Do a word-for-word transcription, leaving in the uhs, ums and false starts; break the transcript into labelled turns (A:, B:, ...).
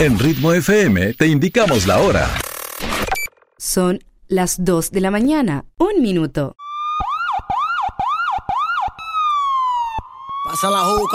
A: En Ritmo F M te indicamos la hora.
B: Son las dos de la mañana, un minuto.
C: Pasa la juca.